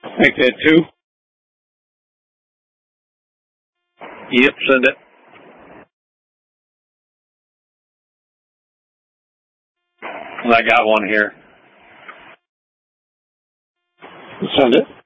Make that 2. Yep, send it. I got one here. Send it.